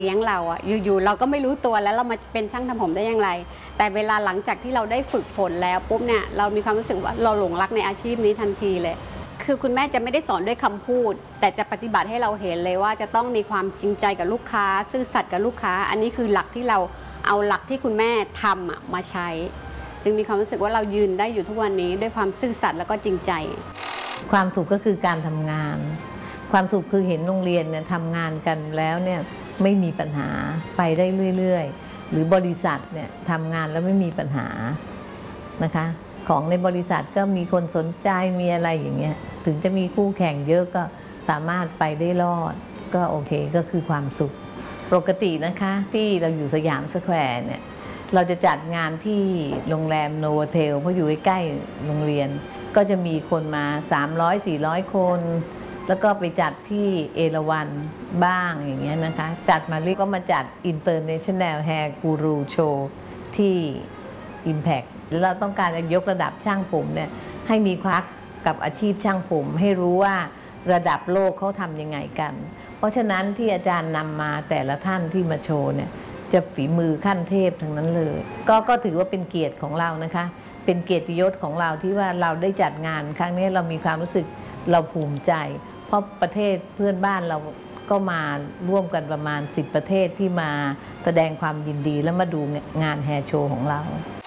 เลี้ยงเราอะอยู่ๆเราก็ไม่รู้ตัวแล้วเรามาเป็นช่างทำผมได้อย่างไรแต่เวลาหลังจากที่เราได้ฝึกฝนแล้วปุ๊บเนี่ยเรามีความรู้สึกว่าเราหลงรักในอาชีพนี้ทันทีเลยคือคุณแม่จะไม่ได้สอนด้วยคำพูดแต่จะปฏิบัติให้เราเห็นเลยว่าจะต้องมีความจริงใจกับลูกค้าซื่อสัตย์กับลูกค้าอันนี้คือหลักที่เราเอาหลักที่คุณแม่ทำมาใช้จึงมีความรู้สึกว่าเรายืนได้อยู่ทุกวันนี้ด้วยความซื่อสัตย์แล้วก็จริงใจความสุขก็คือการทำงานความสุขคือเห็นโรงเรียนเนี่ยทำงานกันแล้วเนี่ยไม่มีปัญหาไปได้เรื่อยๆหรือบริษัทเนี่ยทำงานแล้วไม่มีปัญหานะคะของในบริษัทก็มีคนสนใจมีอะไรอย่างเงี้ยถึงจะมีคู่แข่งเยอะก็สามารถไปได้รอดก็โอเคก็คือความสุขปกตินะคะที่เราอยู่สยามสแควร์เนี่ยเราจะจัดงานที่โรงแรมโนโวเทลเพราะอยู่ใกล้ๆโรงเรียนก็จะมีคนมา300-400 คนแล้วก็ไปจัดที่เอราวัณบ้างอย่างเงี้ยนะคะจัดมาเรียกก็มาจัด International Hair Guru Show ที่ Impact แล้วเราต้องการจะยกระดับช่างผมเนี่ยให้มีความกับอาชีพช่างผมให้รู้ว่าระดับโลกเขาทำยังไงกันเพราะฉะนั้นที่อาจารย์นำมาแต่ละท่านที่มาโชว์เนี่ยจะฝีมือขั้นเทพทั้งนั้นเลยก็ถือว่าเป็นเกียรติของเรานะคะเป็นเกียรติยศของเราที่ว่าเราได้จัดงานครั้งนี้เรามีความรู้สึกเราภูมิใจเพราะประเทศเพื่อนบ้านเราก็มาร่วมกันประมาณ10 ประเทศที่มาแสดงความยินดีและมาดูงานแฮร์โชว์ของเรา